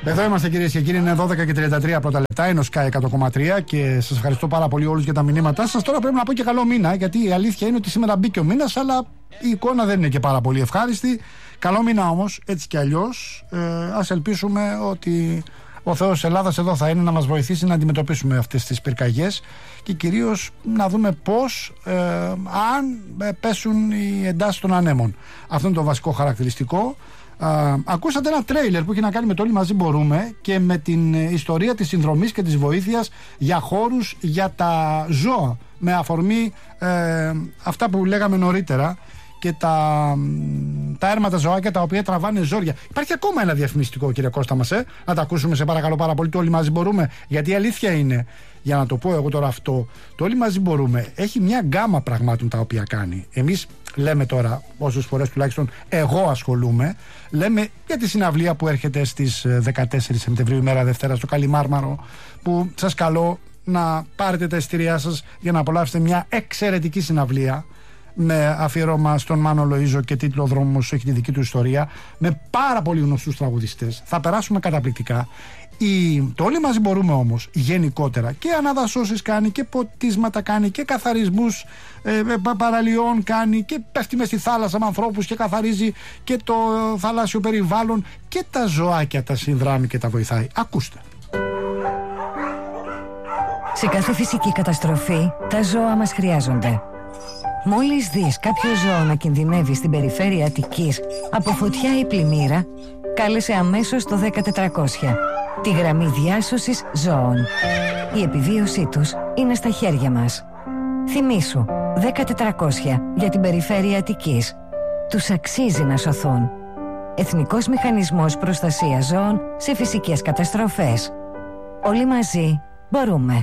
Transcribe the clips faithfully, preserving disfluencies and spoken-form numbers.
Εδώ είμαστε, κυρίες και κύριοι, είναι δώδεκα και τριάντα τρία πρώτα λεπτά, είναι ο Sky εκατό κόμμα τρία και σας ευχαριστώ πάρα πολύ όλους για τα μηνύματά σας. Τώρα πρέπει να πω και καλό μήνα, γιατί η αλήθεια είναι ότι σήμερα μπήκε ο μήνας, αλλά η εικόνα δεν είναι και πάρα πολύ ευχάριστη. Καλό μήνα όμως, έτσι κι αλλιώς. Ε, ας ελπίσουμε ότι ο Θεός της Ελλάδας εδώ θα είναι να μας βοηθήσει να αντιμετωπίσουμε αυτές τις πυρκαγιές και κυρίως να δούμε πώς, ε, αν πέσουν οι εντάσεις των ανέμων. Αυτό είναι το βασικό χαρακτηριστικό. Uh, ακούσατε ένα τρέιλερ που έχει να κάνει με το Όλοι Μαζί Μπορούμε και με την ιστορία της συνδρομής και της βοήθειας για χώρους για τα ζώα, με αφορμή ε, αυτά που λέγαμε νωρίτερα και τα, τα έρματα ζωάκια τα οποία τραβάνε ζόρια. Υπάρχει ακόμα ένα διαφημιστικό, κύριε Κώστα μας, ε? να τα ακούσουμε σε παρακαλώ πάρα πολύ, το Όλοι Μαζί Μπορούμε, γιατί η αλήθεια είναι, για να το πω εγώ τώρα αυτό, το Όλοι Μαζί Μπορούμε έχει μια γκάμα πραγμάτων τα οποία κάνει. Εμείς λέμε τώρα, όσες φορές τουλάχιστον εγώ ασχολούμαι, λέμε για τη συναυλία που έρχεται στις δεκατέσσερις Σεπτεμβρίου, ημέρα Δευτέρα, στο Καλιμάρμαρο, που σας καλώ να πάρετε τα εισιτήριά σας για να απολαύσετε μια εξαιρετική συναυλία με αφιερώμα στον Μάνο Λοΐζο και τίτλο «Δρόμος», έχει τη δική του ιστορία, με πάρα πολύ γνωστούς τραγουδιστές. Θα περάσουμε καταπληκτικά. Η... Το Όλοι Μαζί Μπορούμε όμως γενικότερα και αναδασώσεις κάνει και ποτίσματα κάνει και καθαρισμούς ε, παραλιών κάνει και πέφτει μες στη θάλασσα με ανθρώπους και καθαρίζει και το θαλάσσιο περιβάλλον και τα ζωάκια τα συνδράμει και τα βοηθάει. Ακούστε. Σε κάθε φυσική καταστροφή τα ζώα μας χρειάζονται. Μόλις δεις κάποιο ζώο να κινδυνεύει στην περιφέρεια Αττικής από φωτιά ή πλημμύρα, κάλεσε αμέσως το δέκα τετρακόσια, τη γραμμή διάσωσης ζώων. Η επιβίωσή τους είναι στα χέρια μας. Θυμήσου, δέκα τετρακόσια για την περιφέρεια Αττικής. Τους αξίζει να σωθούν. Εθνικός Μηχανισμός Προστασίας Ζώων σε φυσικές καταστροφές. Όλοι μαζί μπορούμε.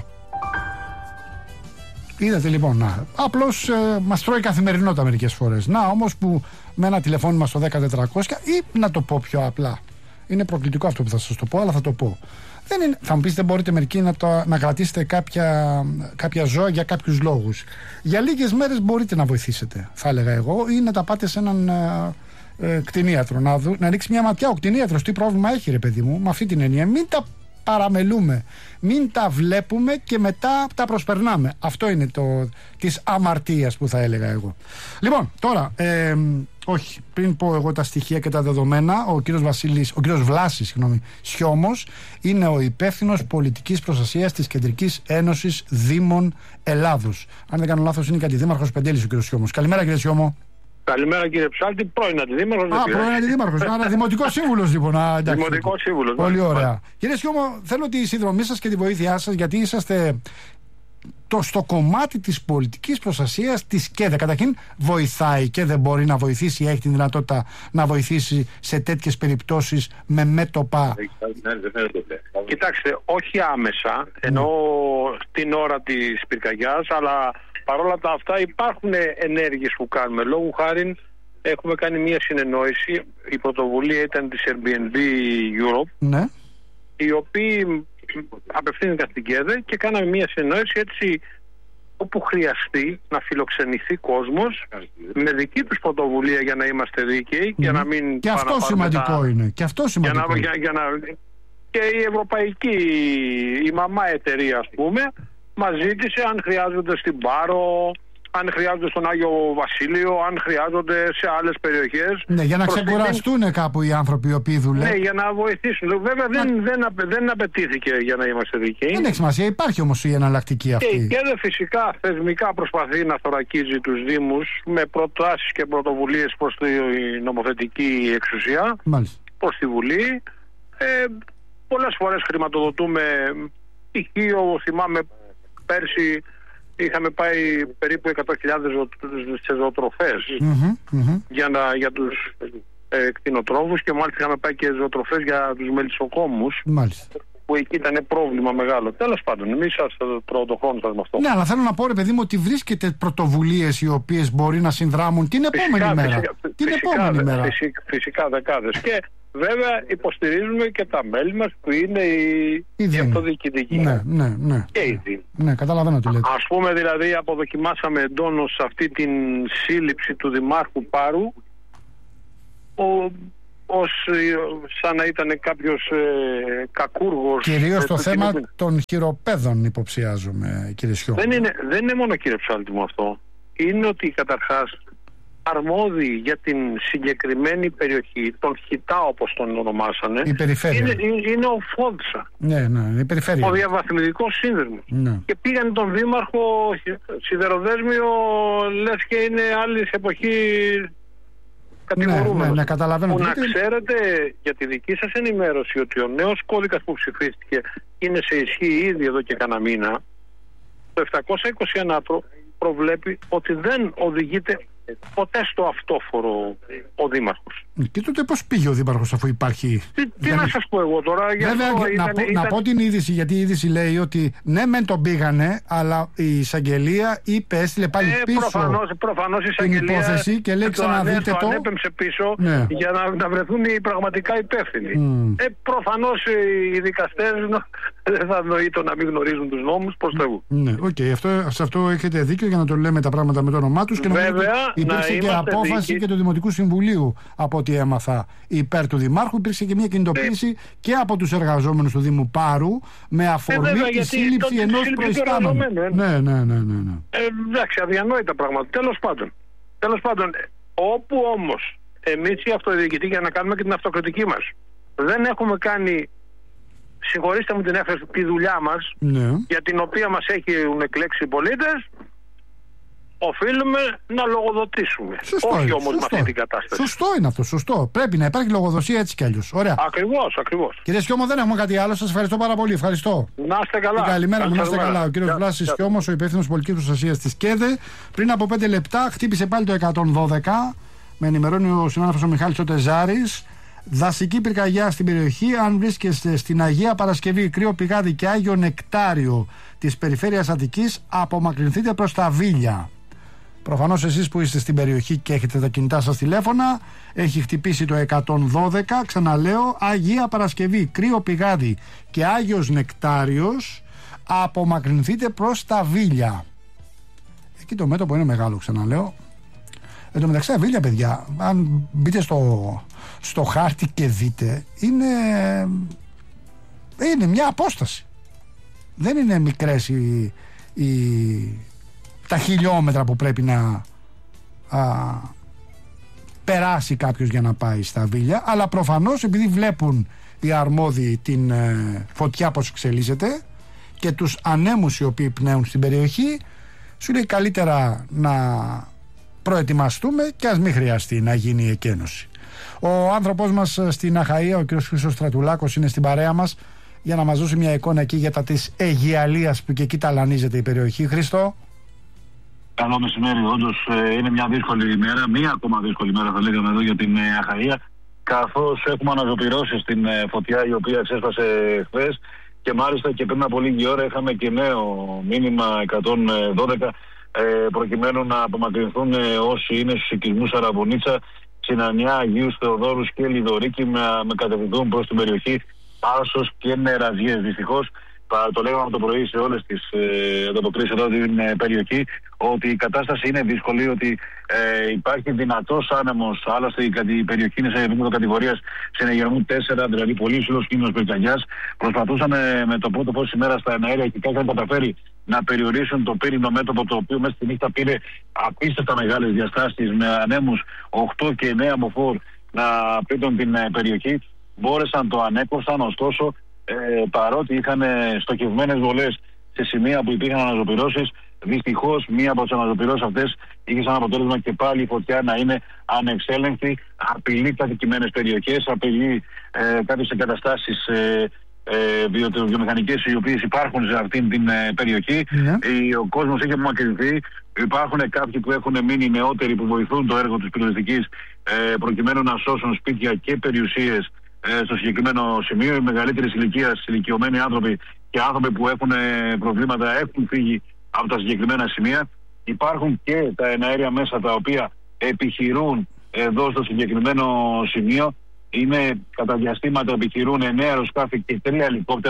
Είδατε λοιπόν, να, απλώς ε, μας τρώει καθημερινότητα μερικές φορές. Να όμως που με ένα τηλεφώνημα στο δέκα τετρακόσια, ή να το πω πιο απλά, είναι προκλητικό αυτό που θα σας το πω, αλλά θα το πω. Δεν είναι, θα μου πείτε, δεν μπορείτε μερικοί να, το, να κρατήσετε κάποια, κάποια ζώα για κάποιους λόγους. Για λίγες μέρες μπορείτε να βοηθήσετε, θα έλεγα εγώ, ή να τα πάτε σε έναν ε, ε, κτηνίατρο, να, δου, να ρίξει μια ματιά ο κτηνίατρος τι πρόβλημα έχει, ρε παιδί μου, με αυτή την έννοια. Μην τα παραμελούμε, μην τα βλέπουμε και μετά τα προσπερνάμε. Αυτό είναι το της αμαρτίας που θα έλεγα εγώ. Λοιπόν, τώρα, ε, όχι, πριν πω εγώ τα στοιχεία και τα δεδομένα, ο κύριος Βασίλης, ο κύριος Βλάσης, συγγνώμη, Σιώμος, είναι ο υπεύθυνος πολιτικής προστασίας της Κεντρικής Ένωσης Δήμων Ελλάδος. Αν δεν κάνω λάθος, είναι και αντιδήμαρχος Πεντέλης ο κύριος Σιώμος. Καλημέρα, κύριε Σιώμο. Καλημέρα, κύριε Ψάλτη, πρώην αντιδήμαρχος. Α, πρώην αντιδήμαρχος. Άρα δημοτικός σύμβουλος λοιπόν. Α, εντάξει, δημοτικός σύμβουλος. Πολύ ωραία. Μάλιστα. Κύριε Σιώμο, θέλω τη συνδρομή σας και τη βοήθειά σας, γιατί είσαστε το, στο κομμάτι της πολιτικής προστασίας της ΚΕΔΕ. Καταρχήν, βοηθάει και δεν μπορεί να βοηθήσει, έχει την δυνατότητα να βοηθήσει σε τέτοιες περιπτώσεις με μέτωπα? Κοιτάξτε, όχι άμεσα, ενώ την ώρα της πυρκαγιάς, αλλά παρόλα τα αυτά υπάρχουν ενέργειες που κάνουμε. Λόγου χάριν έχουμε κάνει μια συνεννόηση, η πρωτοβουλία ήταν της Airbnb Europe, ναι, οι οποίοι απευθύνθηκαν στην ΚΕΔΕ και κάναμε μια συνεννόηση έτσι, όπου χρειαστεί να φιλοξενηθεί κόσμος με δική τους πρωτοβουλία, για να είμαστε δίκαιοι, mm. για να μην και αυτό σημαντικό τα... είναι. Και αυτό σημαντικό. Για να, για, για να... Και η ευρωπαϊκή, η μαμά εταιρεία, ας πούμε, μας ζήτησε αν χρειάζονται στην Πάρο, αν χρειάζονται στον Άγιο Βασίλειο, αν χρειάζονται σε άλλες περιοχές. Ναι, για να ξεκουραστούν την... κάπου οι άνθρωποι οι οποίοι δουλεύουν. Ναι, για να βοηθήσουν. Βέβαια δεν, Μα... δεν, απαι... δεν απαιτήθηκε, για να είμαστε δικαίοι. Δεν έχει σημασία, υπάρχει όμως η εναλλακτική αυτή. Και η ΚΕΔΕ φυσικά θεσμικά προσπαθεί να θωρακίζει τους Δήμους με προτάσεις και πρωτοβουλίες προς τη νομοθετική εξουσία, Μάλιστα. προς τη Βουλή. Ε, πολλές φορές χρηματοδοτούμε, π.χ. θυμάμαι πέρσι είχαμε πάει περίπου εκατό χιλιάδες σε ζωοτροφές mm-hmm, mm-hmm. για, να, για τους ε, κτηνοτρόφους, και μάλιστα είχαμε πάει και ζωοτροφές για τους μελισσοκόμους, μάλιστα. που εκεί ήταν πρόβλημα μεγάλο. Τέλος πάντων, εμείς σας τρώω το χρόνο σας με αυτό. Ναι, αλλά θέλω να πω, ρε παιδί μου, ότι βρίσκεται πρωτοβουλίες οι οποίες μπορεί να συνδράμουν την επόμενη φυσικά, μέρα. Φυσικά, την φυσικά, επόμενη δε, μέρα. Φυσικά, φυσικά δεκάδες. Και βέβαια υποστηρίζουμε και τα μέλη μας που είναι οι, οι αυτοδιοικητικοί. Ναι, ναι, ναι. Και οι Δήμοι. Ναι, καταλαβαίνω τι λέτε. Ας πούμε, δηλαδή, αποδοκιμάσαμε εντόνως αυτή την σύλληψη του Δημάρχου Πάρου. Ο, ως σαν να ήταν κάποιος ε, κακούργος. Κυρίως ε, το θέμα κοινού. των χειροπέδων υποψιάζομαι, κύριε Σιώμα. Δεν είναι, δεν είναι μόνο, κύριε Ψάλτη μου, αυτό. Είναι ότι καταρχάς αρμόδιοι για την συγκεκριμένη περιοχή, τον Χιτά όπως τον ονομάσανε, η περιφέρεια. Είναι, είναι ο Φόντσα. Ναι, ναι, η περιφέρεια. Ο διαβαθμιδικός σύνδεσμος. Ναι. Και πήγαν τον δήμαρχο σιδεροδέσμιο, λες και είναι άλλη εποχή κατηγορούμενος. Ναι, ναι, ναι, καταλαβαίνω. Που να γιατί... ξέρετε για τη δική σας ενημέρωση ότι ο νέος κώδικας που ψηφίστηκε είναι σε ισχύ ήδη εδώ και κανένα μήνα. Το επτακόσια είκοσι ένα προβλέπει ότι δεν οδηγείται ποτέ στο αυτόφορο ο δήμαρχος. Και τότε πώς πήγε ο δήμαρχος αφού υπάρχει... Τι, τι να σας πω εγώ τώρα... Βέβαια, να, ήταν, πω, ήταν... να πω την είδηση, γιατί η είδηση λέει ότι ναι μεν τον πήγανε, αλλά η εισαγγελία είπε, έστειλε πάλι ε, πίσω προφανώς, προφανώς η εισαγγελία την υπόθεση και λέει ξαναδείτε το. Το ανέπεμψε πίσω, ναι, για να, να βρεθούν οι πραγματικά υπεύθυνοι. Mm. Ε, προφανώς οι δικαστές δεν θα νοεί το να μην γνωρίζουν τους νόμους προς Θεού. Ναι, οκ, okay, αυτό, σε αυτό έχετε δίκιο για να το λέμε τα πράγματα με το όνομά τους. Και βέβαια, υπήρξε και απόφαση δίκη. Και του Δημοτικού Συμβουλίου, από ό,τι έμαθα, υπέρ του Δημάρχου. Υπήρξε και μια κινητοποίηση ε. και από τους εργαζόμενους του Δήμου Πάρου με αφορμή ε, βέβαια, τη σύλληψη ενός προϊστάμενου. Ε. Ναι, ναι, ναι, ναι, ναι. Ε, εντάξει, αδιανόητα πράγματα. Τέλος πάντων. Τέλος πάντων, όπου όμως εμείς οι αυτοδιοικητικοί, για να κάνουμε και την αυτοκριτική μας, δεν έχουμε κάνει, συγχωρήστε μου την έφραση, τη δουλειά μας, ναι, για την οποία μας έχουν εκλέξει οι πολίτες, οφείλουμε να λογοδοτήσουμε. Σωστό, όχι όμως σωστό. με αυτή την κατάσταση. Σωστό είναι αυτό, σωστό. Πρέπει να υπάρχει λογοδοσία έτσι κι αλλιώς. Ωραία. Ακριβώς, ακριβώς. Κύριε Σιώμο, δεν έχουμε κάτι άλλο. Σας ευχαριστώ πάρα πολύ. Ευχαριστώ. Να είστε καλά. Και καλημέρα μου, να είστε καλά. Ο κύριος yeah, Βλάσης yeah. Σιώμος, ο υπεύθυνος πολιτικής προστασίας της ΚΕΔΕ. Πριν από πέντε λεπτά χτύπησε πάλι το εκατόν δώδεκα. Με ενημερώνει ο συνάδελφος ο Μιχάλης ο Τεζάρης. Δασική πυρκαγιά στην περιοχή. Αν βρίσκεστε στην Αγία Παρασκευή, Κρύο Πηγάδι και Άγιο Νεκτάριο της περιφέρειας Αττικής, απομακρυνθείτε προς τα Βίλια. Προφανώς εσείς που είστε στην περιοχή και έχετε τα κινητά σας τηλέφωνα, έχει χτυπήσει το εκατόν δώδεκα. Ξαναλέω, Αγία Παρασκευή, Κρύο Πηγάδι και Άγιος Νεκτάριος, απομακρυνθείτε προς τα Βίλια. Εκεί το μέτωπο είναι μεγάλο, ξαναλέω. Εν τω μεταξύ, τα Βίλια, παιδιά, αν μπείτε στο, στο χάρτη και δείτε, είναι, είναι μια απόσταση. Δεν είναι μικρές οι, οι, τα χιλιόμετρα που πρέπει να α, περάσει κάποιος για να πάει στα Βίλια, αλλά προφανώς επειδή βλέπουν οι αρμόδιοι την ε, φωτιά πως εξελίσσεται και τους ανέμους οι οποίοι πνέουν στην περιοχή, σου λέει καλύτερα να προετοιμαστούμε και ας μην χρειαστεί να γίνει η εκένωση. Ο άνθρωπός μας στην Αχαΐα, ο κ. Χρήστος Στρατουλάκος, είναι στην παρέα μας για να μας δώσει μια εικόνα εκεί για τα της Αιγιαλίας που και εκεί ταλανίζεται η περιοχή. Χρήστο. Καλό μεσημέρι. Όντως είναι μια δύσκολη ημέρα, μία ακόμα δύσκολη ημέρα θα λέγαμε εδώ για την Αχαΐα, καθώς έχουμε αναζωπυρώσει στην φωτιά η οποία ξέσπασε χθες και μάλιστα και πριν από λίγη ώρα είχαμε και νέο μήνυμα εκατόν δώδεκα προκειμένου να απομακρυνθούν όσοι είναι στους οικισμούς Αραβωνίτσα, Συνανιά, Αγίους Θεοδόρους και Λιδωρίκη με, με κατευθυνθούν προς την περιοχή Άσος και Νεραζιές. Δυστυχώς το λέγαμε το πρωί σε όλες τις ε, ανταποκρίσεις εδώ στην ε, περιοχή ότι η κατάσταση είναι δύσκολη, ότι ε, υπάρχει δυνατός άνεμος, άλλωστε η, η περιοχή είναι σε επίπεδο κατηγορίας συνεγερμού τέσσερα, δηλαδή πολύ υψηλός κίνδυνος πυρκαγιάς. Προσπαθούσαν ε, με το πρώτο φως ημέρα στα εναέρια και είχαν καταφέρει να περιορίσουν το πύρινο μέτωπο, το οποίο μέσα στη νύχτα πήρε απίστευτα μεγάλες διαστάσεις με ανέμους οκτώ και εννέα μποφόρ να πλήττουν την ε, περιοχή. Μπόρεσαν, το ανέκοψαν, ωστόσο Ε, παρότι είχαν στοχευμένες βολές σε σημεία που υπήρχαν αναζωπυρώσεις, δυστυχώς μία από τις αναζωπυρώσεις αυτές είχε σαν αποτέλεσμα και πάλι η φωτιά να είναι ανεξέλεγκτη, απειλεί κατοικημένες περιοχές, απειλεί ε, κάποιες εγκαταστάσεις ε, ε, βιο, βιομηχανικές οι οποίες υπάρχουν σε αυτήν την ε, περιοχή. Yeah. Ε, ο κόσμος έχει απομακρυνθεί. Υπάρχουν κάποιοι που έχουν μείνει νεότεροι που βοηθούν το έργο της πυροσβεστικής ε, προκειμένου να σώσουν σπίτια και περιουσίες στο συγκεκριμένο σημείο. Οι μεγαλύτερης ηλικίας, ηλικιωμένοι άνθρωποι και άνθρωποι που έχουν προβλήματα έχουν φύγει από τα συγκεκριμένα σημεία. Υπάρχουν και τα εναέρια μέσα τα οποία επιχειρούν εδώ στο συγκεκριμένο σημείο. Είναι κατά διαστήματα επιχειρούν εννέα αεροσκάφη και τρία ελικόπτερα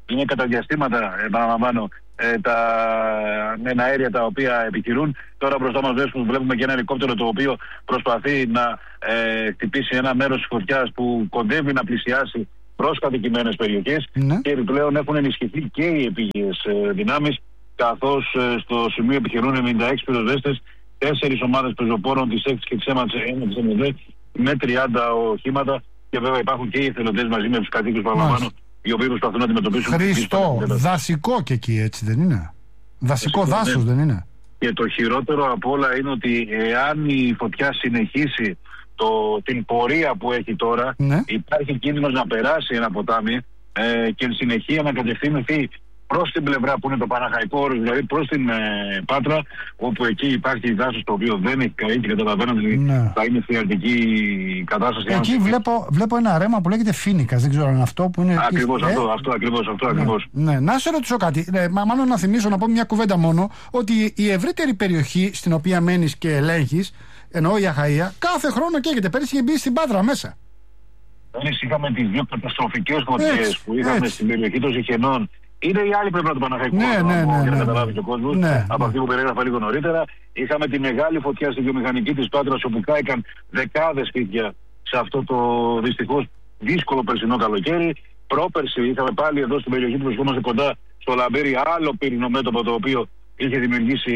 Είναι κατά διαστήματα, επαναλαμβάνω, ε, τα εναέρια τα οποία επιχειρούν. Τώρα μπροστά μας βλέπουμε και ένα ελικόπτερο το οποίο προσπαθεί να ε, χτυπήσει ένα μέρος της φωτιάς που κοντεύει να πλησιάσει προς κατοικημένες περιοχές. Ναι. Και επιπλέον έχουν ενισχυθεί και οι επίγειες ε, δυνάμεις, καθώς ε, στο σημείο επιχειρούν ενενήντα έξι πυροσβέστες, τέσσερις ομάδες πεζοπόρων της έξι και της ΕΜΑΤΣ με τριάντα οχήματα, και βέβαια υπάρχουν και οι εθελοντές μαζί με τους κατοίκους παραλαμβάνω, οι οποίοι προσπαθούν να αντιμετωπίσουν. Χρήστο, δασικό και εκεί, έτσι δεν είναι? Δασικό δάσος, ναι, δεν είναι? Και το χειρότερο από όλα είναι ότι εάν η φωτιά συνεχίσει το, την πορεία που έχει τώρα, ναι, υπάρχει κίνδυνος να περάσει ένα ποτάμι ε, και εν συνεχεία να κατευθύνει προς την πλευρά που είναι το Παναχαϊκό όρος, δηλαδή προς την ε, Πάτρα, όπου εκεί υπάρχει δάσος το οποίο δεν έχει καεί και καταλαβαίνω ότι ναι, θα είναι θεατική κατάσταση. Εκεί βλέπω, βλέπω ένα ρέμα που λέγεται Φίνικας, δεν ξέρω αν αυτό που είναι. Ακριβώς εκεί, αυτό, ε? αυτό ακριβώς, αυτό ναι, ακριβώς. Ναι. Να σε ρωτήσω κάτι, ναι, μα, μάλλον να θυμίσω, να πω μια κουβέντα μόνο, ότι η ευρύτερη περιοχή στην οποία μένεις και ελέγχεις, εννοώ η Αχαΐα, κάθε χρόνο καίγεται. Πέρυσι είχε μπει στην Πάτρα μέσα. Πέρυσι είχαμε τις δύο καταστροφικές φωτιές που είχαμε έτσι στην περιοχή των Σιχενών. Είναι η άλλη πλευρά του Παναχαϊκού, ναι, ναι, ναι, για να ναι, καταλάβει ναι, και ο κόσμος, ναι, από ναι, αυτή που περιέγραφα λίγο νωρίτερα. Είχαμε τη μεγάλη φωτιά στη βιομηχανική της Πάτρας, όπου κάηκαν δεκάδες σπίτια σε αυτό το δυστυχώς δύσκολο περσινό καλοκαίρι. Πρόπερση είχαμε πάλι εδώ στην περιοχή που βρισκόμαστε κοντά στο Λαμπύρι άλλο πυρηνό μέτωπο, το οποίο είχε δημιουργήσει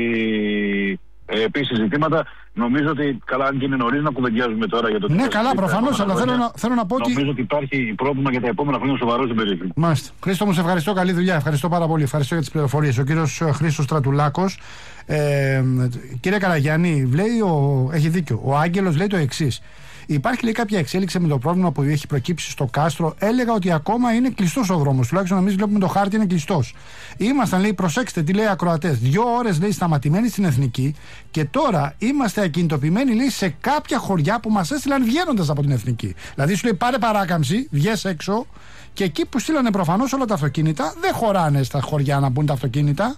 ε, επίσης ζητήματα. Νομίζω ότι καλά, αν και είναι νωρίς να κουβεντιάζουμε τώρα για το. Ναι, καλά, προφανώς, αλλά θέλω να, θέλω να πω ότι. Νομίζω ότι υπάρχει πρόβλημα για τα επόμενα χρόνια σοβαρό στην περιοχή. Μάλιστα. Χρήστο, μου σε ευχαριστώ. Καλή δουλειά. Ευχαριστώ πάρα πολύ. Ευχαριστώ για τις πληροφορίες. Ο κύριος Χρήστος Στρατουλάκος. Ε, κύριε Καραγιάννη, λέει ο, έχει δίκιο. Ο Άγγελος λέει το εξής. Υπάρχει, λέει, κάποια εξέλιξη με το πρόβλημα που έχει προκύψει στο κάστρο. Έλεγα ότι ακόμα είναι κλειστός ο δρόμος. Τουλάχιστον εμείς βλέπουμε το χάρτη είναι κλειστός. Ήμασταν, λέει, προσέξτε τι λέει ακροατές. Δύο ώρες, λέει, σταματημένοι στην Εθνική και τώρα είμαστε ακινητοποιημένοι, λέει, σε κάποια χωριά που μας έστειλαν βγαίνοντας από την Εθνική. Δηλαδή σου λέει πάρε παράκαμψη, βγες έξω και εκεί που στείλανε προφανώς όλα τα αυτοκίνητα δεν χωράνε στα χωριά να μπουν τα αυτοκίνητα.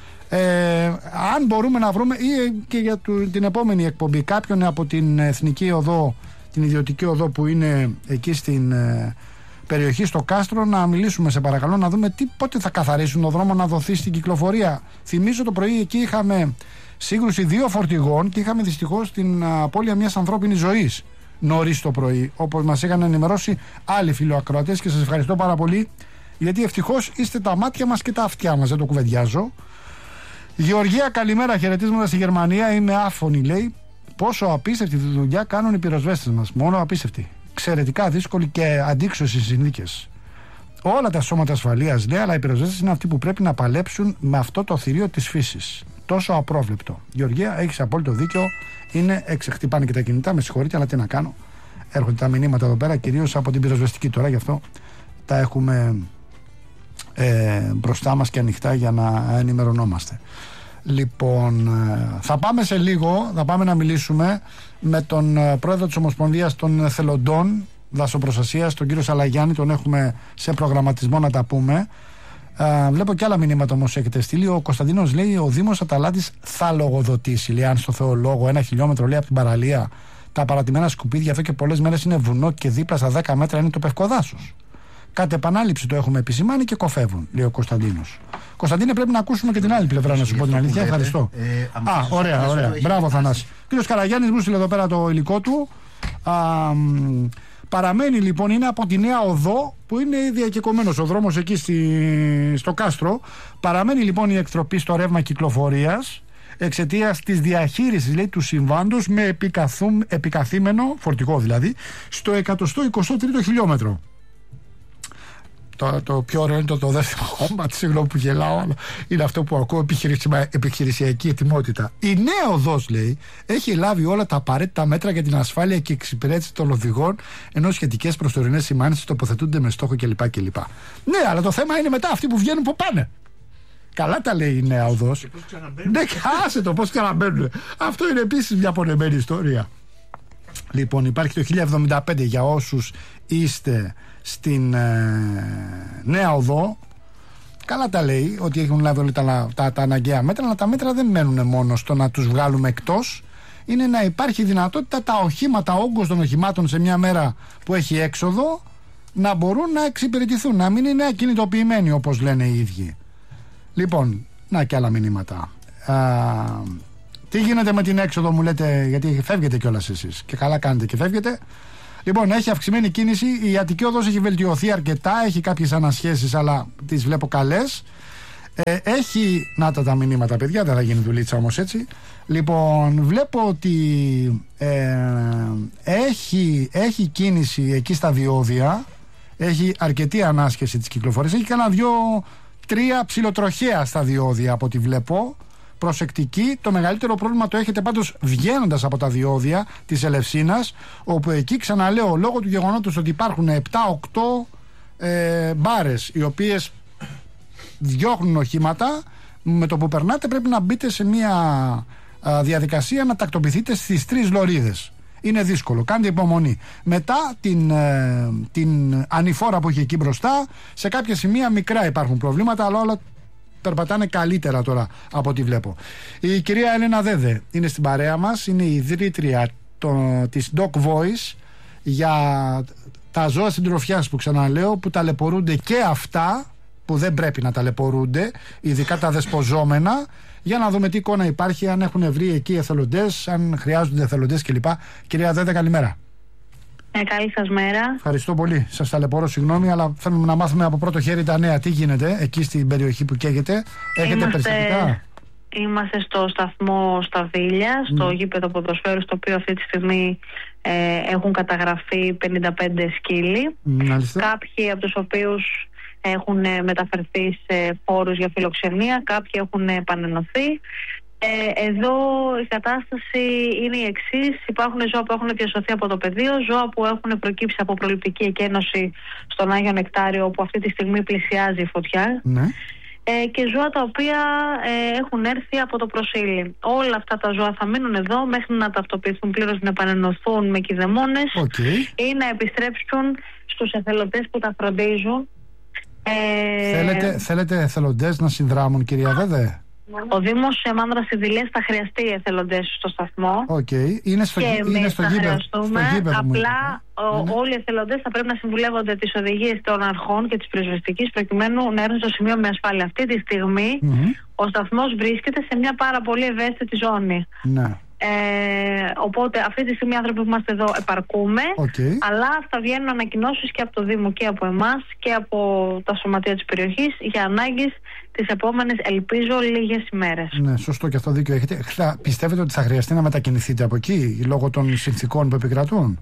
Ε, αν μπορούμε να βρούμε ή και για την επόμενη εκπομπή κάποιον από την Εθνική Οδό, την ιδιωτική οδό που είναι εκεί στην ε, περιοχή στο κάστρο, να μιλήσουμε σε παρακαλώ, να δούμε τι, πότε θα καθαρίσουν το δρόμο να δοθεί στην κυκλοφορία. Θυμίζω το πρωί εκεί είχαμε σύγκρουση δύο φορτηγών και είχαμε δυστυχώς την απώλεια μιας ανθρώπινης ζωής νωρίς το πρωί, όπως μας είχαν ενημερώσει άλλοι φιλοακροατές, και σας ευχαριστώ πάρα πολύ γιατί ευτυχώς είστε τα μάτια μας και τα αυτιά μας, δεν το κουβεντιάζω. Γεωργία, καλημέρα, χαιρετίσματα στη Γερμανία. Είμαι άφωνη, λέει. Πόσο απίστευτη τη δουλειά κάνουν οι πυροσβέστες μας. Μόνο απίστευτη. Εξαιρετικά δύσκολη και αντίξωση συνθήκες. Όλα τα σώματα ασφαλείας, λέει, αλλά οι πυροσβέστες είναι αυτοί που πρέπει να παλέψουν με αυτό το θηρίο της φύσης. Τόσο απρόβλεπτο. Γεωργία, έχεις απόλυτο δίκιο. Είναι εξεχτυπάνε και τα κινητά. Με συγχωρείτε, αλλά τι να κάνω. Έρχονται τα μηνύματα εδώ πέρα, κυρίως από την πυροσβεστική τώρα, γι' αυτό τα έχουμε ε, μπροστά μας και ανοιχτά για να ενημερωνόμαστε. Λοιπόν, θα πάμε σε λίγο, θα πάμε να μιλήσουμε με τον πρόεδρο της Ομοσπονδίας των Θελοντών Δασοπροστασίας, τον κύριο Σαλαγιάννη, τον έχουμε σε προγραμματισμό να τα πούμε. Α, βλέπω και άλλα μηνύματα όμως έχετε στείλει. Ο Κωνσταντίνος λέει: ο Δήμος Αταλάντης θα λογοδοτήσει, λέει, αν στο Θεό λόγο, ένα χιλιόμετρο, λέει, από την παραλία, τα παρατημένα σκουπίδια, αυτό και πολλές μέρες είναι βουνό και δίπλα στα δέκα μέτρα είναι το πευκό δάσος. Κατ' επανάληψη το έχουμε επισημάνει και κοφεύουν, λέει ο Κωνσταντίνος. Κωνσταντίνε, πρέπει να ακούσουμε και την άλλη πλευρά, να σου πω την αλήθεια. Ευχαριστώ. Ε, Α, ωραία, ωραία. Μπράβο, Θανάση. Κύριος Καραγιάννης μου στείλε εδώ πέρα το υλικό του. Α, παραμένει λοιπόν, είναι από τη Νέα Οδό, που είναι διακεκομένος ο δρόμος εκεί στη, στο κάστρο. Παραμένει λοιπόν η εκτροπή στο ρεύμα κυκλοφορίας εξαιτίας της διαχείρισης, λέει, του συμβάντος με επικαθήμενο, φορτικό δηλαδή, στο εκατόν εικοστό τρίτο χιλιόμετρο. Το, το πιο ωραίο είναι το, το δεύτερο κόμμα, συγγνώμη που γελάω, αλλά είναι αυτό που ακούω, επιχειρησιακή ετοιμότητα. Η Νέα Οδός, λέει, έχει λάβει όλα τα απαραίτητα μέτρα για την ασφάλεια και εξυπηρέτηση των οδηγών, ενώ σχετικές προσωρινές σημάνσεις τοποθετούνται με στόχο κλπ. κλπ. Ναι, αλλά το θέμα είναι μετά αυτοί που βγαίνουν που πάνε. Καλά τα λέει η Νέα Οδός. Ναι, άσε το πώς ξαναμπαίνουν. Αυτό είναι επίσης μια πονεμένη ιστορία. Λοιπόν, υπάρχει το χίλια εβδομήντα πέντε για όσους είστε στην ε, Νέα Οδό. Καλά τα λέει ότι έχουν λάβει όλα τα, τα, τα αναγκαία μέτρα, αλλά τα μέτρα δεν μένουν μόνο στο να τους βγάλουμε εκτός. Είναι να υπάρχει δυνατότητα τα οχήματα, ο όγκος των οχημάτων σε μια μέρα που έχει έξοδο, να μπορούν να εξυπηρετηθούν, να μην είναι ακινητοποιημένοι όπως λένε οι ίδιοι. Λοιπόν, να και άλλα μηνύματα. Α, τι γίνεται με την έξοδο, μου λέτε, γιατί φεύγετε κιόλας εσείς και καλά κάνετε και φεύγετε. Λοιπόν, έχει αυξημένη κίνηση, η Αττική Οδός έχει βελτιωθεί αρκετά, έχει κάποιες ανασχέσεις αλλά τις βλέπω καλές. Ε, έχει, να τα τα μηνύματα παιδιά, δεν θα γίνει δουλίτσα όμως έτσι. Λοιπόν, βλέπω ότι ε, έχει, έχει κίνηση εκεί στα διόδια, έχει αρκετή ανάσχεση της κυκλοφορίας, έχει κανένα δυο τρία ψιλοτροχαία στα διόδια από ό,τι βλέπω. Προσεκτική. Το μεγαλύτερο πρόβλημα το έχετε πάντως βγαίνοντας από τα διόδια της Ελευσίνας, όπου εκεί, ξαναλέω, λόγω του γεγονότος ότι υπάρχουν επτά οκτώ ε, μπάρες οι οποίες διώχνουν οχήματα, με το που περνάτε πρέπει να μπείτε σε μια α, διαδικασία να τακτοποιηθείτε στις τρεις λωρίδες. Είναι δύσκολο, κάντε υπομονή. Μετά την, ε, την ανηφόρα που έχει εκεί μπροστά, σε κάποια σημεία μικρά υπάρχουν προβλήματα, αλλά όλα περπατάνε καλύτερα τώρα από ό,τι βλέπω. Η κυρία Έλενα Δέδε είναι στην παρέα μας, είναι η ιδρύτρια το, της Dog Voice για τα ζώα συντροφιάς που ξαναλέω, που ταλαιπωρούνται και αυτά που δεν πρέπει να ταλαιπωρούνται, ειδικά τα δεσποζόμενα, για να δούμε τι εικόνα υπάρχει, αν έχουν βρει εκεί εθελοντές, αν χρειάζονται εθελοντές κλπ. Κυρία Δέδε, καλημέρα. Ε, καλή σας μέρα. Ευχαριστώ πολύ. Σας ταλαιπωρώ, συγγνώμη, αλλά θέλουμε να μάθουμε από πρώτο χέρι τα νέα. Τι γίνεται εκεί στην περιοχή που καίγεται, έχετε είμαστε, περιστατικά? Είμαστε στο σταθμό Σταβίλια, στο mm. γήπεδο ποδοσφαίρου, στο οποίο αυτή τη στιγμή ε, έχουν καταγραφεί πενήντα πέντε σκύλοι. Μάλιστα. Κάποιοι από τους οποίους έχουν μεταφερθεί σε φόρους για φιλοξενία, κάποιοι έχουν επανενωθεί. Ε, εδώ η κατάσταση είναι η εξής: υπάρχουν ζώα που έχουν διασωθεί από το πεδίο, ζώα που έχουν προκύψει από προληπτική εκένωση στον Άγιο Νεκτάριο, όπου αυτή τη στιγμή πλησιάζει η φωτιά, ναι. ε, και ζώα τα οποία ε, έχουν έρθει από το Προσήλι. Όλα αυτά τα ζώα θα μείνουν εδώ μέχρι να ταυτοποιηθούν πλήρως, να επανενωθούν με κηδεμόνες okay. ή να επιστρέψουν στους εθελοντές που τα φροντίζουν. Ε... Θέλετε, θέλετε εθελοντές να συνδράμουν, κυρία Δέδε? Ο Δήμος Μάνδρας Ιδηλίας θα χρειαστεί εθελοντές στο σταθμό. Okay. Είναι στο, και είναι εμείς στο θα γήπεδο, χρειαστούμε. στο γήπεδο απλά ο, ναι. όλοι οι εθελοντές θα πρέπει να συμβουλεύονται τις οδηγίες των αρχών και της πυροσβεστικής, προκειμένου να έρθουν στο σημείο με ασφάλεια. Αυτή τη στιγμή mm-hmm. ο σταθμός βρίσκεται σε μια πάρα πολύ ευαίσθητη ζώνη. Ναι. Ε, οπότε αυτή τη στιγμή οι άνθρωποι που είμαστε εδώ επαρκούμε, okay. αλλά θα βγαίνουν ανακοινώσεις και από το Δήμο και από εμάς και από τα σωματεία της περιοχής για ανάγκες τις επόμενες, ελπίζω, λίγες ημέρες. Ναι, σωστό, και αυτό δίκιο έχετε. Πιστεύετε ότι θα χρειαστεί να μετακινηθείτε από εκεί λόγω των συνθηκών που επικρατούν?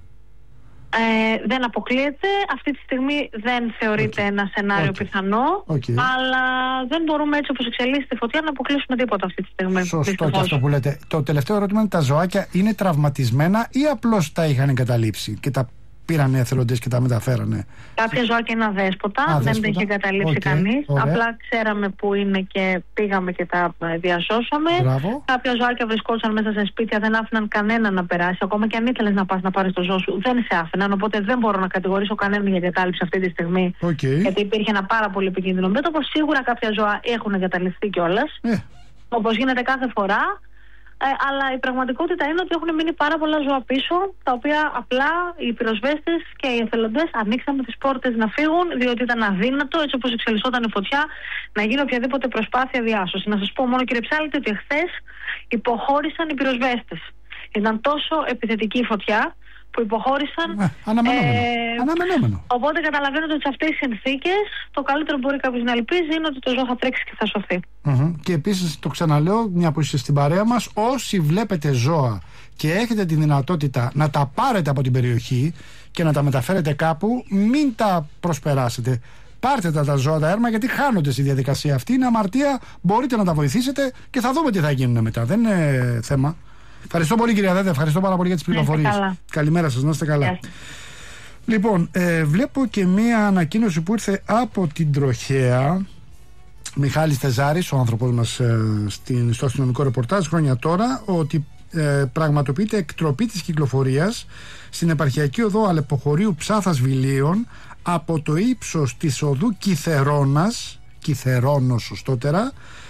Ε, δεν αποκλείεται. Αυτή τη στιγμή δεν θεωρείται okay. ένα σενάριο okay. πιθανό, okay. αλλά δεν μπορούμε, έτσι όπως εξελίσσεται η φωτιά, να αποκλείσουμε τίποτα αυτή τη στιγμή. Σωστό δυστυχώς. Και αυτό που λέτε. Το τελευταίο ερώτημα είναι: τα ζωάκια είναι τραυματισμένα ή απλώς τα είχαν εγκαταλείψει και τα πήραν εθελοντές και τα μεταφέρανε? Κάποια ζώακια είναι αδέσποτα, Α, δεν τα είχε εγκαταλείψει okay. κανείς. Ωραία. Απλά ξέραμε που είναι και πήγαμε και τα διασώσαμε. Μπράβο. Κάποια ζώακια βρισκόντουσαν μέσα σε σπίτια, δεν άφηναν κανένα να περάσει. Ακόμα και αν ήθελες να πας να πάρεις το ζώο σου, δεν σε άφηναν. Οπότε δεν μπορώ να κατηγορήσω κανέναν για εγκατάλειψη αυτή τη στιγμή. Okay. Γιατί υπήρχε ένα πάρα πολύ επικίνδυνο μέτωπο. Σίγουρα κάποια ζώα έχουν εγκαταλειφθεί κιόλας. Yeah. Όπως γίνεται κάθε φορά. Ε, αλλά η πραγματικότητα είναι ότι έχουν μείνει πάρα πολλά ζώα πίσω, τα οποία απλά οι πυροσβέστες και οι εθελοντές ανοίξαμε τις πόρτες να φύγουν, διότι ήταν αδύνατο, έτσι όπως εξελισσόταν η φωτιά, να γίνει οποιαδήποτε προσπάθεια διάσωση. Να σας πω μόνο, κύριε Ψάλτη, ότι εχθές υποχώρησαν οι πυροσβέστες. Ήταν τόσο επιθετική η φωτιά που υποχώρησαν. Ε, αναμενόμενο. Ε, αναμενόμενο. Οπότε καταλαβαίνετε ότι σε αυτές τις συνθήκες το καλύτερο που μπορεί κάποιος να ελπίζει είναι ότι το ζώο θα τρέξει και θα σωθεί. Mm-hmm. Και επίσης το ξαναλέω, μια που είστε στην παρέα μας, όσοι βλέπετε ζώα και έχετε τη δυνατότητα να τα πάρετε από την περιοχή και να τα μεταφέρετε κάπου, μην τα προσπεράσετε. Πάρτε τα, τα ζώα, τα έρμα, γιατί χάνονται στη διαδικασία αυτή. Είναι αμαρτία, μπορείτε να τα βοηθήσετε και θα δούμε τι θα γίνουν μετά. Δεν είναι θέμα. Ευχαριστώ πολύ, κυρία Δέδε, ευχαριστώ πάρα πολύ για τις πληροφορίες. Καλημέρα σας, να είστε καλά. Yeah. Λοιπόν, ε, βλέπω και μία ανακοίνωση που ήρθε από την Τροχέα. Μιχάλης Τεζάρης, ο άνθρωπος μας ε, στην, στο αστυνομικό ρεπορτάζ χρόνια τώρα, ότι ε, πραγματοποιείται εκτροπή της κυκλοφορίας στην επαρχιακή οδό Αλεποχωρίου Ψάθας Βιλίων από το ύψος της οδού Κιθερώνας, Κιθερώνος σωστότερα,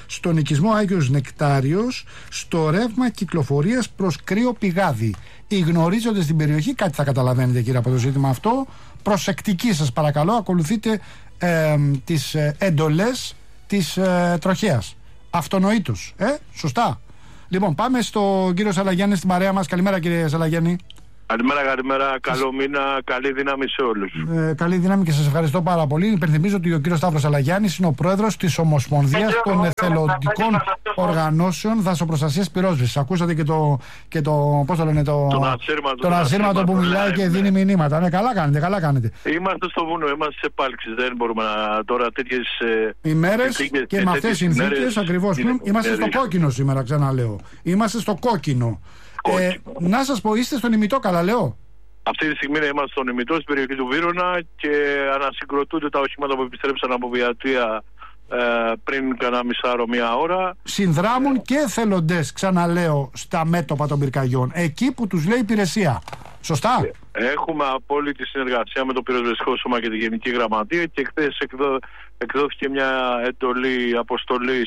στον οικισμό Άγιος Νεκτάριος, στο ρεύμα κυκλοφορίας προς Κρύο Πηγάδι. Οι γνωρίζοντες στην περιοχή κάτι θα καταλαβαίνετε, κύριε, από το ζήτημα αυτό. Προσεκτικοί σας παρακαλώ, ακολουθείτε ε, τις ε, εντολές της ε, τροχέας. Αυτονοήτως, ε, σωστά. Λοιπόν, πάμε στον κύριο Σαλαγιάννη στην παρέα μας. Καλημέρα, κύριε Σαλαγιάννη. Καλημέρα, καλημέρα. Καλό μήνα, καλή δύναμη σε όλους. Ε, καλή δύναμη και σας ευχαριστώ πάρα πολύ. Υπενθυμίζω ότι ο κύριος Σταύρος Σαλαγιάννης είναι ο πρόεδρος της Ομοσπονδίας των Εθελοντικών Οργανώσεων Δασοπροστασίας Πυρόσβεσης. Ακούσατε και το, και το πώς το λένε, το, τον ασύρματο που μιλάει και δίνει μηνύματα. Ναι, καλά κάνετε, καλά κάνετε. Είμαστε στο βουνό, είμαστε σε πάλξεις. Δεν μπορούμε να τώρα τέτοιες ημέρες και με αυτές τις συνθήκες ακριβώς. Είμαστε στο κόκκινο σήμερα, ξαναλέω. Είμαστε στο κόκκινο. Ε, να σας πω, είστε στον ημιτό, καλά λέω. Αυτή τη στιγμή είμαστε στον ημιτό, στην περιοχή του Βύρωνα, και ανασυγκροτούνται τα οχήματα που επιστρέψαν από Βιατρία ε, πριν κανένα μισάωρο, μία ώρα. Συνδράμουν και εθελοντές, ξαναλέω, στα μέτωπα των πυρκαγιών, εκεί που τους λέει υπηρεσία. Σωστά. Έχουμε απόλυτη συνεργασία με το Πυροσβεστικό Σώμα και τη Γενική Γραμματεία, και χθες εκδό, εκδόθηκε μια εντολή αποστολής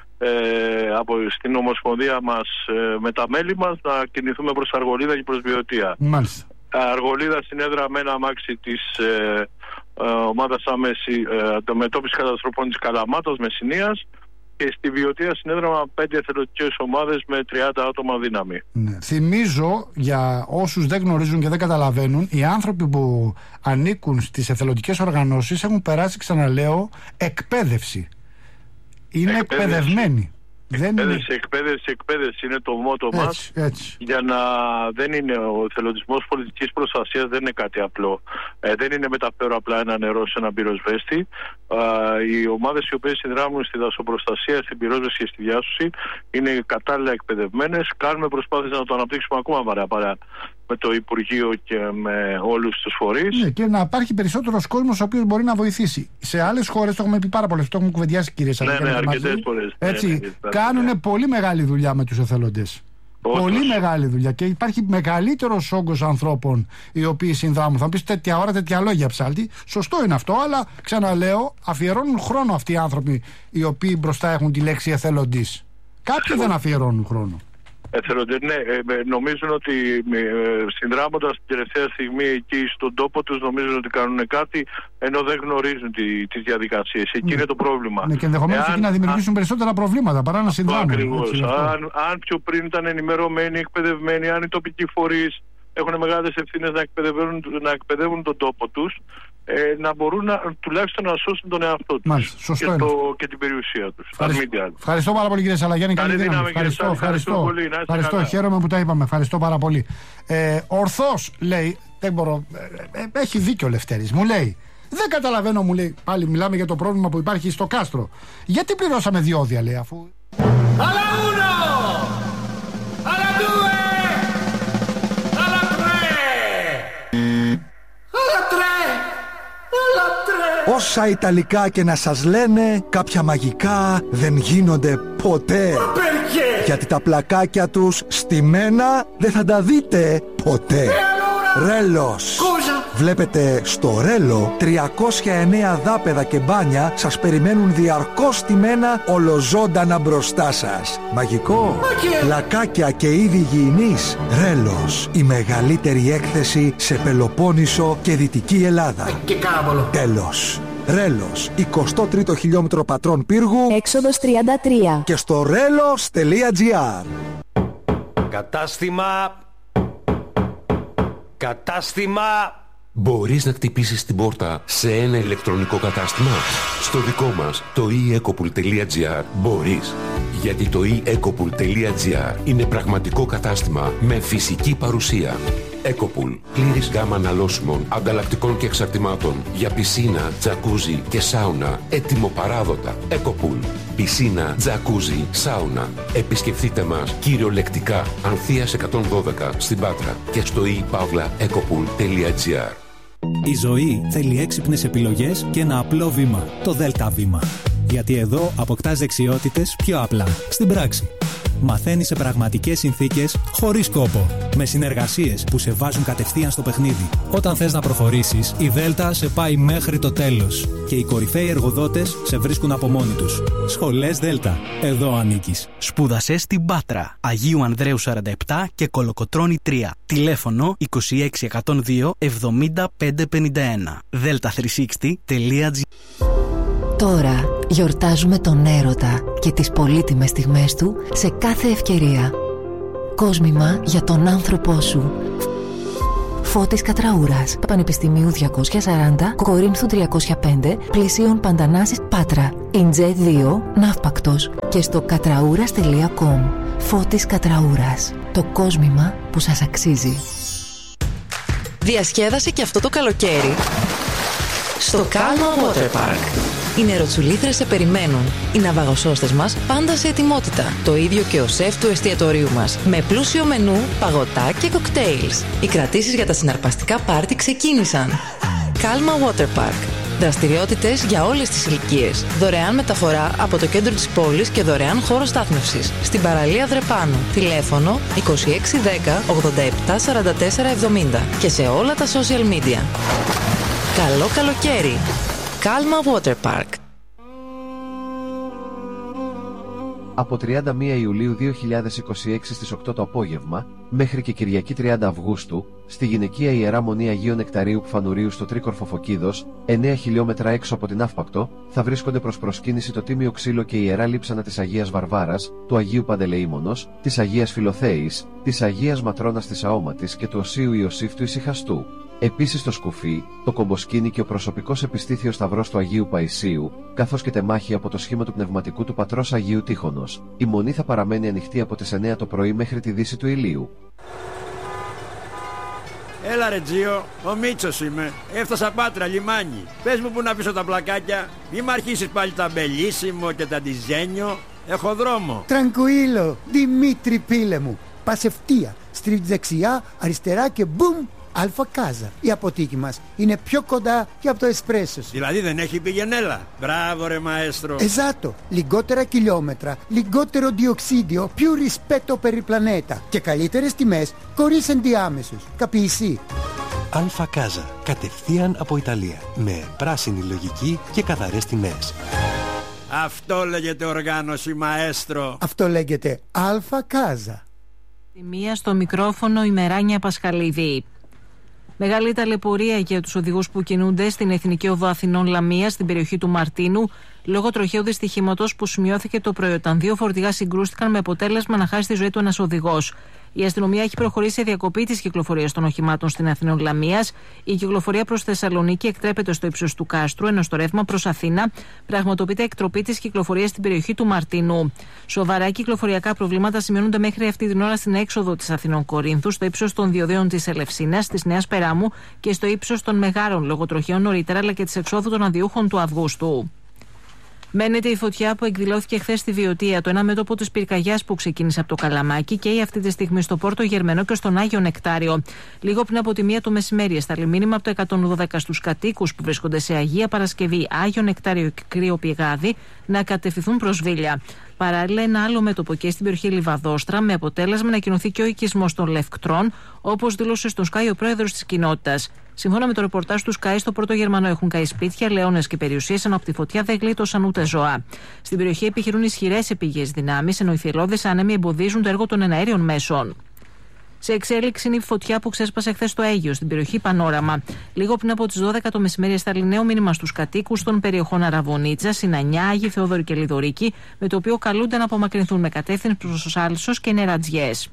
Ε, από, στην Ομοσπονδία μας ε, με τα μέλη μας να κινηθούμε προς Αργολίδα και προς Βιωτία. Μάλιστα. Αργολίδα συνέδρα με ένα αμάξι της ε, ε, ομάδας άμεση ε, αντιμετώπισης καταστροφών της Καλαμάτας Μεσσηνίας, και στη Βιωτία συνέδραμα πέντε εθελοντικές ομάδες με τριάντα άτομα δύναμη. Ναι. Θυμίζω, για όσους δεν γνωρίζουν και δεν καταλαβαίνουν, οι άνθρωποι που ανήκουν στις εθελοντικές οργανώσεις έχουν περάσει, ξαναλέω, εκπαίδευση. Είναι εκπαιδευμένοι. Εκπαίδευση, είναι... εκπαίδευση, εκπαίδευση είναι το μότο έτσι, μας. Έτσι. Για να δεν είναι ο εθελοντισμός πολιτικής προστασίας, δεν είναι κάτι απλό. Ε, δεν είναι μεταφέρω απλά ένα νερό σε ένα πυροσβέστη. Ε, οι ομάδες οι οποίες συνδράμουν στη δασοπροστασία, στην πυρόσβεση και στη διάσωση είναι κατάλληλα εκπαιδευμένες. Κάνουμε προσπάθειες να το αναπτύξουμε ακόμα παραπέρα με το Υπουργείο και με όλους τους φορείς. Ναι, και να υπάρχει περισσότερος κόσμος ο οποίος μπορεί να βοηθήσει. Σε άλλες χώρες, το έχουμε πει πάρα πολλές, το έχουμε κουβεντιάσει, κύριε Σαλαγιάννη. Ναι, ναι, αρκετές φορές. Έτσι, ναι, ναι, κάνουν ναι. πολύ μεγάλη δουλειά με τους εθελοντές. Όντως. Πολύ μεγάλη δουλειά, και υπάρχει μεγαλύτερος όγκος ανθρώπων οι οποίοι συνδράμουν. Θα μου πεις τέτοια ώρα, τέτοια λόγια, ψάλτη. Σωστό είναι αυτό, αλλά ξαναλέω, αφιερώνουν χρόνο αυτοί οι άνθρωποι οι οποίοι μπροστά έχουν τη λέξη εθελοντής. Κάποιοι δεν αφιερώνουν χρόνο. Εθελοντές, ναι, ε, νομίζουν ότι ε, συνδράμοντας την τελευταία στιγμή εκεί στον τόπο τους, νομίζουν ότι κάνουν κάτι, ενώ δεν γνωρίζουν τη, τις διαδικασίες. Εκεί ναι. είναι το πρόβλημα. Ναι, και ενδεχομένως εκεί να δημιουργήσουν αν, περισσότερα προβλήματα παρά να συνδράμουν. Ακριβώς. Αν, αν πιο πριν ήταν ενημερωμένοι, εκπαιδευμένοι, αν οι τοπικοί φορείς έχουν μεγάλες ευθύνες να εκπαιδεύουν, να εκπαιδεύουν τον τόπο τους, ε, να μπορούν να, τουλάχιστον να σώσουν τον εαυτό τους και, το, και την περιουσία τους. Ευχαριστώ, ευχαριστώ πάρα πολύ, κύριε Σαλαγιάννη. Καλή δύναμη. Ευχαριστώ, ευχαριστώ, ευχαριστώ, πολύ, ευχαριστώ. Χαίρομαι που τα είπαμε. Ευχαριστώ πάρα πολύ. Ε, ορθώς λέει, δεν μπορώ, ε, ε, έχει δίκιο ο Λευτέρης, μου λέει. Δεν καταλαβαίνω, μου λέει, πάλι μιλάμε για το πρόβλημα που υπάρχει στο κάστρο. Γιατί πληρώσαμε διόδια, λέει, αφού... Αλλά uno! Αλλά due! Αλλά tre! Αλλά tre! Αλλά tre! Όσα Ιταλικά και να σας λένε, κάποια μαγικά δεν γίνονται ποτέ. Perché? Γιατί τα πλακάκια τους στημένα δεν θα τα δείτε ποτέ. Ρέλος. Βλέπετε, στο Ρέλο τριακόσια εννέα δάπεδα και μπάνια σας περιμένουν διαρκώς στημένα ολοζώντανα μπροστά σας. Μαγικό, πλακάκια και είδη υγιεινής. Ρέλος, η μεγαλύτερη έκθεση σε Πελοπόννησο και Δυτική Ελλάδα. Και κάμπολο. Τέλος. Ρέλος, εικοστό τρίτο χιλιόμετρο Πατρών Πύργου, έξοδος τριάντα τρία. Και στο ρέλος τελεία τζι άρ. Κατάστημα. Κατάστημα. Μπορείς να χτυπήσεις την πόρτα σε ένα ηλεκτρονικό κατάστημα? Στο δικό μας, το e ecopool τελεία gr, μπορείς. Γιατί το e ecopool τελεία gr είναι πραγματικό κατάστημα με φυσική παρουσία. Ecopool, πλήρης γάμα αναλώσιμων, ανταλλακτικών και εξαρτημάτων για πισίνα, τζακούζι και σάουνα, έτοιμο παράδοτα. Ecopool, πισίνα, τζακούζι, σάουνα. Επισκεφτείτε μας κυριολεκτικά, Ανθείας εκατόν δώδεκα στην Πάτρα και στο e pavla ecopool τελεία gr. Η ζωή θέλει έξυπνες επιλογές και ένα απλό βήμα, το ΔΕΛΤΑ βήμα. Γιατί εδώ αποκτάς δεξιότητες πιο απλά, στην πράξη. Μαθαίνεις σε πραγματικές συνθήκες, χωρίς κόπο. Με συνεργασίες που σε βάζουν κατευθείαν στο παιχνίδι. Όταν θες να προχωρήσεις, η Δέλτα σε πάει μέχρι το τέλος. Και οι κορυφαίοι εργοδότες σε βρίσκουν από μόνοι τους. Σχολές Δέλτα. Εδώ ανήκεις. Σπούδασε στην Πάτρα, Αγίου Ανδρέου σαράντα επτά και Κολοκοτρώνη τρία. Τηλέφωνο είκοσι έξι εκατόν δύο εβδομήντα πέντε πενήντα ένα. δέλτα τριακόσια εξήντα τελεία τζι. Τώρα γιορτάζουμε τον έρωτα και τις πολύτιμες στιγμές του σε κάθε ευκαιρία. Κόσμημα για τον άνθρωπό σου. Φώτης Κατραούρας, Πανεπιστημίου διακόσια σαράντα, Κορίνθου τριακόσια πέντε, Πλησίων Παντανάσης, Πάτρα. Ιντζέ δύο, Ναύπακτος και στο κατραούρας τελεία κομ. Φώτης Κατραούρας, το κόσμημα που σας αξίζει. Διασκέδασε και αυτό το καλοκαίρι στο Calma Water Park. Οι νεροτσουλήθρες σε περιμένουν. Οι ναυαγοσώστες μας πάντα σε ετοιμότητα. Το ίδιο και ο σεφ του εστιατορίου μας. Με πλούσιο μενού, παγωτά και κοκτέιλς. Οι κρατήσεις για τα συναρπαστικά πάρτι ξεκίνησαν. Calma Water Park. Δραστηριότητες για όλες τις ηλικίες. Δωρεάν μεταφορά από το κέντρο της πόλης και δωρεάν χώρο στάθμευσης. Στην παραλία Δρεπάνου. Τηλέφωνο είκοσι έξι δέκα ογδόντα επτά σαράντα τέσσερα εβδομήντα. Και σε όλα τα social media. Καλό καλοκαίρι! Calma Water Park. Από τριάντα μία Ιουλίου δύο χιλιάδες είκοσι έξι στις οκτώ το απόγευμα, μέχρι και Κυριακή τριάντα Αυγούστου, στη γυναικεία Ιερά Μονή Αγίου Νεκταρίου Πφανουρίου στο Τρίκορφο Φωκίδος, εννέα χιλιόμετρα έξω από την Ναύπακτο, θα βρίσκονται προς προσκύνηση το Τίμιο Ξύλο και η Ιερά Λείψανα της Αγίας Βαρβάρας, του Αγίου Παντελεήμονος, της Αγίας Φιλοθέης, της Αγίας Ματρώνας της Αόματης και του Οσίου Ιωσήφ του Ησυχαστού. Επίσης το σκουφί, το κομποσκίνι και ο προσωπικός επιστήθιος σταυρός του Αγίου Παϊσίου, καθώς και τεμάχη από το σχήμα του πνευματικού του πατρός Αγίου Τύχωνος. Η μονή θα παραμένει ανοιχτή από τις εννέα το πρωί μέχρι τη δύση του ηλίου. Έλα ρε Τζίο, ο Μίτσος είμαι. Έφτασα Πάτρα, λιμάνι. Πες μου που να πίσω τα πλακάκια. Μη μ' αρχίσεις πάλι τα μπελίσιμο και τα ντιζένιο. Έχω δρόμο. Τρανκουίλο, Δημήτρη πίλε μου. Πας ευθεία, στρίβεις δεξιά, αριστερά και μπουμ, Αλφα Κάζα. Η αποθήκη μας είναι πιο κοντά και από το εσπρέσο. Δηλαδή δεν έχει πηγενέλα. Μπράβο ρε μαέστρο. Εζάτο. Λιγότερα χιλιόμετρα, λιγότερο διοξίδιο, più rispetto per il pianeta. Και καλύτερες τιμές, χωρίς ενδιάμεσους. Καπιεισί. Αλφα Κάζα. Κατευθείαν από Ιταλία. Με πράσινη λογική και καθαρές τιμές. Αυτό λέγεται οργάνωση μαέστρο. Αυτό λέγεται Αλφα Κάζα. Τη μία στο μικρόφωνο η Μεράνια Πασχαλίδη. Μεγάλη ταλαιπωρία για τους οδηγούς που κινούνται στην Εθνική Οδό Αθηνών Λαμία στην περιοχή του Μαρτίνου λόγω τροχαίου δυστυχήματος που σημειώθηκε το πρωί όταν δύο φορτηγά συγκρούστηκαν με αποτέλεσμα να χάσει τη ζωή του ένας οδηγός. Η αστυνομία έχει προχωρήσει σε διακοπή της κυκλοφορίας των οχημάτων στην Αθηνών Λαμίας. Η κυκλοφορία προς Θεσσαλονίκη εκτρέπεται στο ύψος του κάστρου, ενώ στο ρεύμα προς Αθήνα πραγματοποιείται εκτροπή της κυκλοφορίας στην περιοχή του Μαρτίνου. Σοβαρά κυκλοφοριακά προβλήματα σημειώνονται μέχρι αυτή την ώρα στην έξοδο της Αθηνών Κορίνθου, στο ύψος των διοδίων της Ελευσίνας, της Νέας Περάμου και στο ύψος των Μεγάρων λόγω τροχαίων νωρίτερα αλλά και της εξόδου των αδειούχων του Αυγούστου. Μένεται η φωτιά που εκδηλώθηκε χθες στη Βιωτία, το ένα μέτωπο της πυρκαγιάς που ξεκίνησε από το Καλαμάκι και αυτή τη στιγμή στο Πόρτο Γερμενό και στον Άγιο Νεκτάριο. Λίγο πριν από τη μία το μεσημέρι, έσταλε μήνυμα από το εκατόν δώδεκα στους κατοίκους που βρίσκονται σε Αγία Παρασκευή, Άγιο Νεκτάριο και Κρύο Πηγάδι να κατευθυνθούν προς Βίλια. Παράλληλα, ένα άλλο μέτωπο και στην περιοχή Λιβαδόστρα, με αποτέλεσμα να κοινωθεί και ο οικισμός των Λευκτρών, όπως δήλωσε στον Sky ο πρόεδρος της κοινότητας. Σύμφωνα με το ρεπορτάζ του Sky, στο Πόρτο Γερμανό έχουν καεί σπίτια, λεώνες και περιουσίες, ενώ από τη φωτιά δεν γλίτωσαν ούτε ζώα. Στην περιοχή επιχειρούν ισχυρές επίγειες δυνάμεις, ενώ οι θελώδες άνεμοι εμποδίζουν το έργο των εναέριων μέσων. Σε εξέλιξη είναι η φωτιά που ξέσπασε χθες στο Αίγυο, στην περιοχή Πανόραμα. Λίγο πριν από τις δώδεκα το μεσημέρι, έσταλε νέο μήνυμα στους κατοίκους των περιοχών Αραβωνίτσα, Συνανιά, Άγιοι Θεόδωρη και Λιδωρίκη, με το οποίο καλούνται να απομακρυνθούν με κατεύθυνση προς Άλσος και Νερατζιές.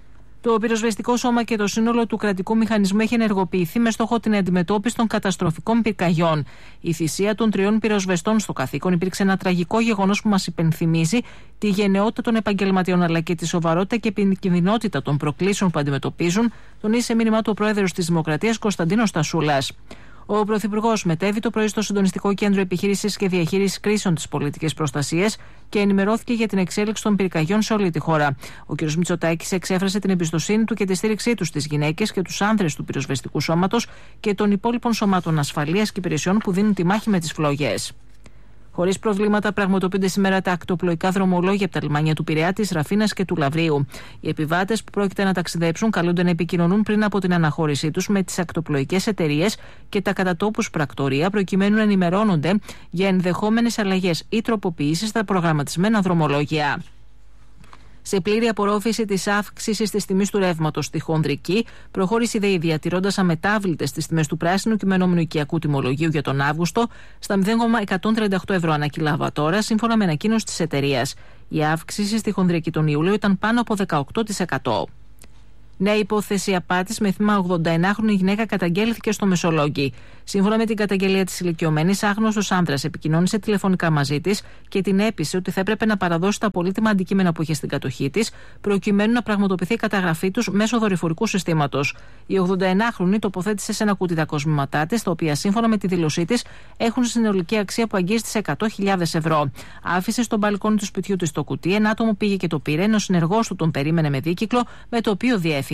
Το πυροσβεστικό σώμα και το σύνολο του κρατικού μηχανισμού έχει ενεργοποιηθεί με στόχο την αντιμετώπιση των καταστροφικών πυρκαγιών. Η θυσία των τριών πυροσβεστών στο καθήκον υπήρξε ένα τραγικό γεγονός που μας υπενθυμίζει τη γενναιότητα των επαγγελματιών αλλά και τη σοβαρότητα και επικινδυνότητα των προκλήσεων που αντιμετωπίζουν, τονίζει σε μήνυμά του ο πρόεδρος της Δημοκρατίας Κωνσταντίνος Στασούλας. Ο Πρωθυπουργός μετέβη το πρωί στο Συντονιστικό Κέντρο Επιχείρησης και Διαχείρισης Κρίσεων της Πολιτικής Προστασίας και ενημερώθηκε για την εξέλιξη των πυρκαγιών σε όλη τη χώρα. Ο κ. Μητσοτάκης εξέφρασε την εμπιστοσύνη του και τη στήριξή του στις γυναίκες και τους άνδρες του πυροσβεστικού σώματος και των υπόλοιπων σωμάτων ασφαλείας και υπηρεσιών που δίνουν τη μάχη με τις φλόγες. Χωρίς προβλήματα πραγματοποιούνται σήμερα τα ακτοπλοϊκά δρομολόγια από τα λιμάνια του Πειραιά, της Ραφίνας και του Λαβρίου. Οι επιβάτες που πρόκειται να ταξιδέψουν καλούνται να επικοινωνούν πριν από την αναχώρησή τους με τις ακτοπλοϊκές εταιρείες και τα κατατόπους πρακτορεία, προκειμένου να ενημερώνονται για ενδεχόμενες αλλαγές ή τροποποιήσεις στα προγραμματισμένα δρομολόγια. Σε πλήρη απορρόφηση της αύξησης της τιμής του ρεύματος στη χονδρική, προχώρησε η ΔΕΗ διατηρώντας αμετάβλητες τις τιμές του πράσινου κειμενόμενου οικιακού τιμολογίου για τον Αύγουστο στα μηδέν κόμμα εκατόν τριάντα οκτώ ευρώ ανά κιλοβατόρα, σύμφωνα με ανακοίνωση της εταιρείας. Η αύξηση στη χονδρική τον Ιούλιο ήταν πάνω από δεκαοκτώ τοις εκατό. Νέα υπόθεση απάτης με θύμα ογδονταενάχρονη γυναίκα καταγγέλθηκε στο Μεσολόγγι. Σύμφωνα με την καταγγελία της ηλικιωμένης, άγνωστος άνδρας επικοινώνησε τηλεφωνικά μαζί της και την έπεισε ότι θα έπρεπε να παραδώσει τα πολύτιμα αντικείμενα που είχε στην κατοχή της, προκειμένου να πραγματοποιηθεί η καταγραφή τους μέσω δορυφορικού συστήματος. Η ογδονταενάχρονη τοποθέτησε σε ένα κουτί τα κοσμήματά της, τα οποία σύμφωνα με τη δήλωσή της έχουν συνολική αξία που αγγίζει τις εκατό χιλιάδες ευρώ. Άφησε στο μπαλκόνι του σπιτιού της το κουτί, ένα άτομο πήγε και το πήρε, ενώ ο συνεργός του τον περίμενε με δίκυκλο, με το οποίο διέφυγε.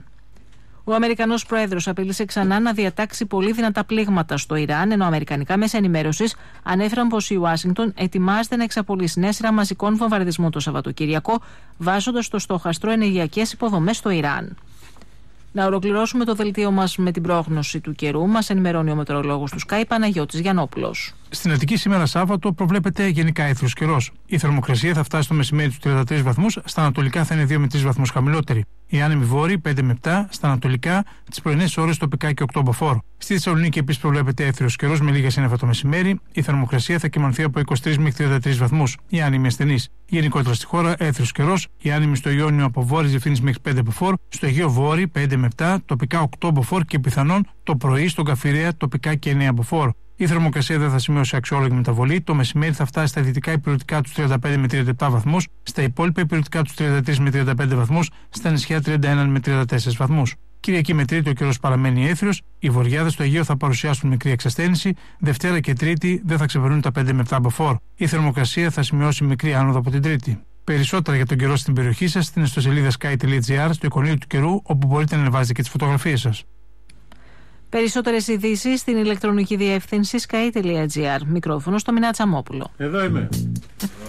Ο Αμερικανός Πρόεδρος απείλησε ξανά να διατάξει πολύ δυνατά πλήγματα στο Ιράν, ενώ αμερικανικά μέσα ενημέρωσης ανέφεραν πως η Ουάσιγκτον ετοιμάζεται να εξαπολύσει νέα σειρά μαζικών βομβαρδισμών το Σαββατοκύριακο, βάζοντας στο στόχαστρο ενεργειακές υποδομές στο Ιράν. Να ολοκληρώσουμε το δελτίο μας με την πρόγνωση του καιρού. Μας ενημερώνει ο μετεωρολόγος του Sky, Παναγιώτης Γιαννόπουλος. Στην Αττική σήμερα Σάββατο προβλέπεται γενικά αίθριος καιρός. Η θερμοκρασία θα φτάσει στο μεσημέρι του τριάντα τρεις βαθμούς, στα ανατολικά θα είναι δύο με τρεις βαθμούς χαμηλότερη. Οι άνεμοι βόρειοι πέντε με επτά, στα ανατολικά τις πρωινές ώρες τοπικά και οκτώ μποφόρ. Στη Θεσσαλονίκη επίσης προβλέπεται αίθριος καιρός με λίγα σύννεφα το μεσημέρι. Η θερμοκρασία θα κυμανθεί από είκοσι τρεις μέχρι τριάντα τρεις βαθμούς. Οι άνεμοι ασθενείς. Γενικότερα στη χώρα αίθριος καιρός. Οι άνεμοι στο Ιόνιο από βόρειες διευθύνσεις μέχρι πέντε μποφόρ. Στο Αιγαίο βόρειοι πέντε με επτά, τοπικά οκτώ μποφόρ και πιθανόν το πρωί στον Καφιρέα τοπικά και εννέα μποφόρ. Η θερμοκρασία δεν θα σημειώσει αξιόλογη μεταβολή. Το μεσημέρι θα φτάσει στα δυτικά υπηρετικά του τριάντα πέντε με τριάντα επτά βαθμούς, στα υπόλοιπα υπηρετικά του τριάντα τρεις με τριάντα πέντε βαθμούς, στα νησιά τριάντα ένα με τριάντα τέσσερις βαθμούς. Κυριακή με Τρίτη ο καιρός παραμένει αίθριος, οι βορειάδες στο Αιγαίο θα παρουσιάσουν μικρή εξασθένηση, Δευτέρα και Τρίτη δεν θα ξεπερνούν τα πέντε με επτά μποφόρ. Η θερμοκρασία θα σημειώσει μικρή άνοδο από την Τρίτη. Περισσότερα για τον καιρό στην περιοχή σας στην ιστοσελίδα sky τελεία gr, στο εικονίδιο του καιρού, όπου μπορείτε να ανεβάζετε και τις φωτογραφίες σας. Περισσότερες ειδήσεις στην ηλεκτρονική διεύθυνση sky τελεία gr. Μικρόφωνο στο Μινά Τσαμόπουλο. Εδώ είμαι.